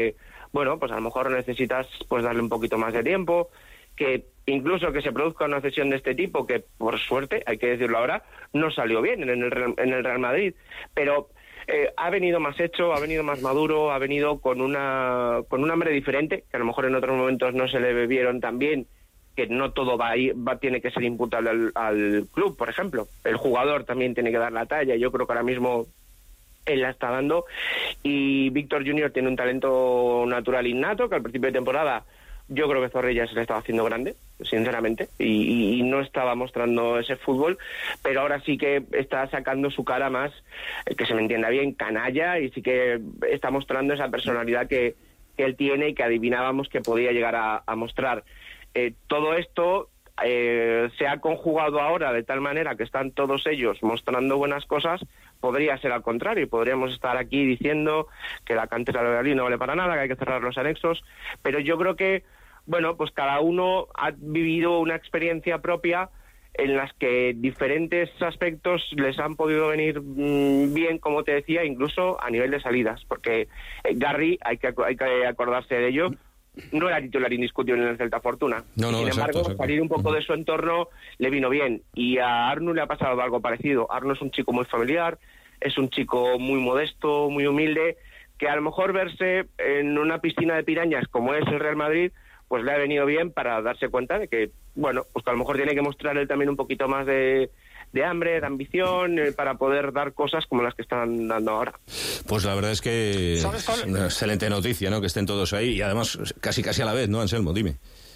bueno, pues a lo mejor necesitas pues darle un poquito más de tiempo, que incluso que se produzca una cesión de este tipo, que por suerte, hay que decirlo ahora, no salió bien en el Real Madrid, pero ha venido más hecho, ha venido más maduro, ha venido con un hambre diferente, que a lo mejor en otros momentos no se le vieron tan bien, que no todo tiene que ser imputable al club, por ejemplo. El jugador también tiene que dar la talla, yo creo que ahora mismo él la está dando, y Víctor Junior tiene un talento natural innato, que al principio de temporada yo creo que Zorrilla se le estaba haciendo grande, sinceramente, y no estaba mostrando ese fútbol, pero ahora sí que está sacando su cara más, que se me entienda bien, canalla, y sí que está mostrando esa personalidad que él tiene y que adivinábamos que podía llegar a mostrar. Todo esto se ha conjugado ahora de tal manera que están todos ellos mostrando buenas cosas. Podría ser al contrario, podríamos estar aquí diciendo que la cantera de Valladolid no vale para nada, que hay que cerrar los anexos, pero yo creo que, bueno, pues cada uno ha vivido una experiencia propia en las que diferentes aspectos les han podido venir bien, como te decía, incluso a nivel de salidas, porque Garry, hay que acordarse de ello, no era titular indiscutible en el Celta Fortuna. No, Sin embargo, exacto. salir un poco de su entorno le vino bien. Y a Arnu le ha pasado algo parecido. Arnu es un chico muy familiar, es un chico muy modesto, muy humilde, que a lo mejor verse en una piscina de pirañas como es el Real Madrid, pues le ha venido bien para darse cuenta de que, bueno, pues que a lo mejor tiene que mostrar él también un poquito más de hambre, de ambición, para poder dar cosas como las que están dando ahora. Pues la verdad es que es una excelente noticia, ¿no? Que estén todos ahí, y además casi a la vez, ¿no, Anselmo? Dime.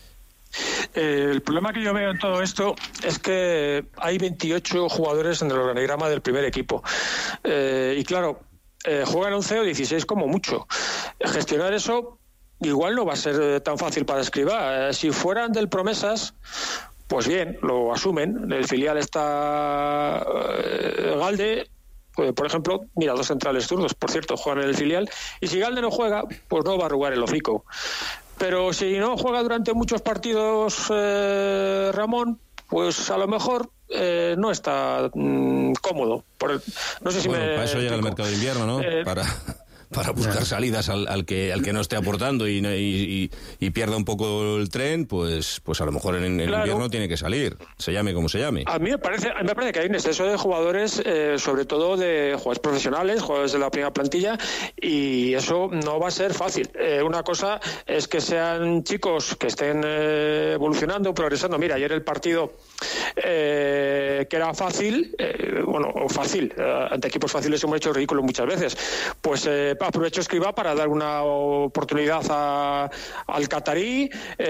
El problema que yo veo en todo esto es que hay 28 jugadores en el organigrama del primer equipo. Y claro, juegan 11 o 16 como mucho. Gestionar eso igual no va a ser tan fácil para Escribá. Si fueran del Promesas, pues bien, lo asumen. El filial está Galde, por ejemplo, mira, dos centrales zurdos, por cierto, juegan en el filial, y si Galde no juega, pues no va a arrugar el hocico. Pero si no juega durante muchos partidos Ramón, pues a lo mejor no está cómodo. No sé si para eso llega el mercado de invierno, ¿no? Para buscar salidas al que no esté aportando y pierda un poco el tren, pues a lo mejor en el invierno tiene que salir, se llame como se llame. A mí me parece que hay un exceso de jugadores, sobre todo de jugadores profesionales, jugadores de la primera plantilla, y eso no va a ser fácil. Una cosa es que sean chicos que estén evolucionando, progresando. Mira, ayer el partido que era fácil, ante equipos fáciles hemos hecho ridículo muchas veces, pues aprovecho Escribá para dar una oportunidad al catarí,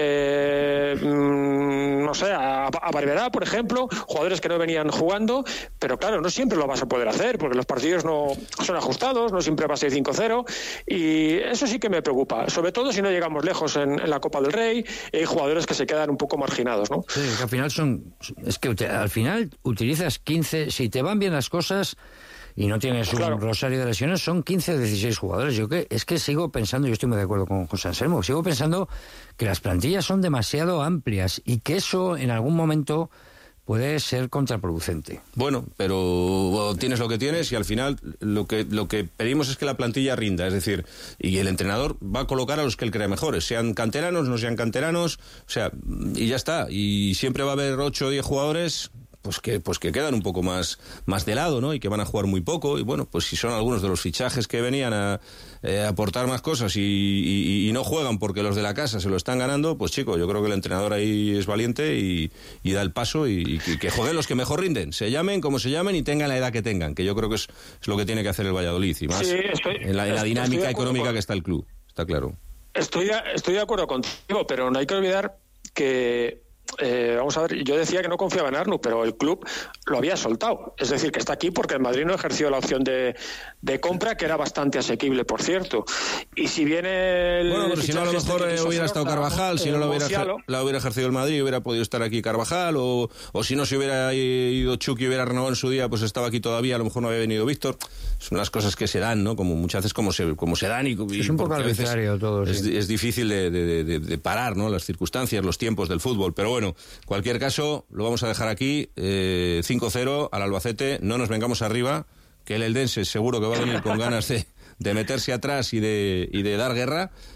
no sé, a Barberá, por ejemplo, jugadores que no venían jugando, pero claro, no siempre lo vas a poder hacer, porque los partidos no son ajustados, no siempre va a ser 5-0, y eso sí que me preocupa, sobre todo si no llegamos lejos en la Copa del Rey, y hay jugadores que se quedan un poco marginados, ¿no? Sí, que al final utilizas 15, si te van bien las cosas y no tienes un rosario de lesiones, son 15 o 16 jugadores. Es que sigo pensando, yo estoy muy de acuerdo con José Anselmo, sigo pensando que las plantillas son demasiado amplias y que eso en algún momento puede ser contraproducente. Bueno, pero tienes lo que tienes, y al final lo que pedimos es que la plantilla rinda, es decir, y el entrenador va a colocar a los que él crea mejores, sean canteranos, no sean canteranos, o sea, y ya está, y siempre va a haber 8 o 10 jugadores pues que quedan un poco más de lado, ¿no? Y que van a jugar muy poco, y bueno, pues si son algunos de los fichajes que venían a aportar más cosas y no juegan porque los de la casa se lo están ganando, pues chico, yo creo que el entrenador ahí es valiente y da el paso, y que jueguen los que mejor rinden, se llamen como se llamen y tengan la edad que tengan, que yo creo que es lo que tiene que hacer el Valladolid, y más en la dinámica económica que está el club, está claro. Estoy de acuerdo contigo, pero no hay que olvidar que vamos a ver, yo decía que no confiaba en Arnu, pero el club lo había soltado, es decir, que está aquí porque el Madrid no ejerció la opción de compra, que era bastante asequible, por cierto, y si viene pero si no, a lo mejor hubiera estado Carvajal, si no la hubiera ejercido el Madrid, hubiera podido estar aquí Carvajal, o si no se hubiera ido Chucky y hubiera renovado en su día, pues estaba aquí todavía, a lo mejor no había venido Víctor. Son las cosas que se dan, ¿no? Como muchas veces como se dan, y es un poco arbitrario todo. Es difícil de parar, ¿no? Las circunstancias, los tiempos del fútbol, pero bueno, cualquier caso, lo vamos a dejar aquí, 5-0 al Albacete, no nos vengamos arriba, que el Eldense seguro que va a venir con ganas de meterse atrás y de dar guerra,